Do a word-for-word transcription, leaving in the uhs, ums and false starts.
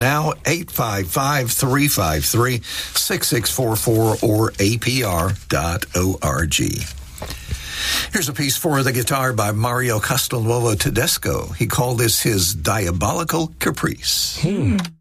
Now, eight five five, three five three, six six four four or A P R dot org. Here's a piece for the guitar by Mario Castelnuovo Tedesco. He called this his Diabolical Caprice. Hmm.